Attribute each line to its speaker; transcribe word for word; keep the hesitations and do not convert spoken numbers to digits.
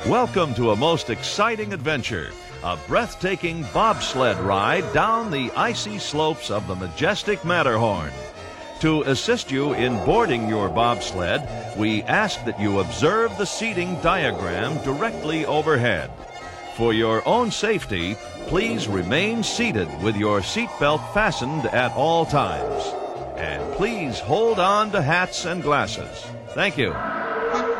Speaker 1: Welcome to a most exciting adventure, a breathtaking bobsled ride down the icy slopes of the majestic Matterhorn. To assist you in boarding your bobsled, we ask that you observe the seating diagram directly overhead. For your own safety, please remain seated with your seatbelt fastened at all times. And please hold on to hats and glasses. Thank you.